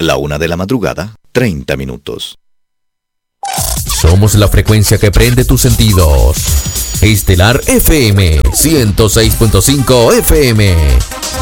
La 1:30 a.m. Somos la frecuencia que prende tus sentidos. Estelar FM 106.5 FM.